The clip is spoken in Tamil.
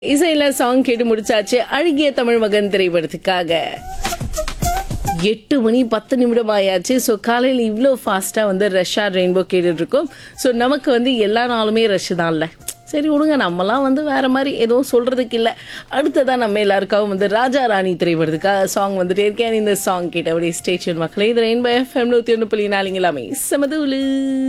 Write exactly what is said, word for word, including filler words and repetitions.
இசையில சாங் கேட்டு முடிச்சாச்சு. அழகிய தமிழ் மகன் திரைப்படத்துக்காக எட்டு மணி பத்து நிமிடம் ஆயாச்சு. ஸோ காலையில் இவ்வளோ ஃபாஸ்ட்டாக வந்து ரஷ்ஷா ரெயின்போ கேட்டுட்டு இருக்கோம். ஸோ நமக்கு வந்து எல்லா நாளுமே ரஷ் தான்ல. சரி விடுங்க, நம்மலாம் வந்து வேற மாதிரி எதுவும் சொல்றதுக்கு இல்லை. அடுத்ததான் நம்ம எல்லாருக்காகவும் வந்து ராஜா ராணி திரைப்படத்துக்காக சாங் வந்துட்டே இருக்கேன். இந்த சாங் கேட்டபடி ஸ்டேஷன் மக்களே, இது ரெயின்போ எஃப்எம் நூற்றி ஒன்று புள்ளி நாலுங்களாமே சமதூலு.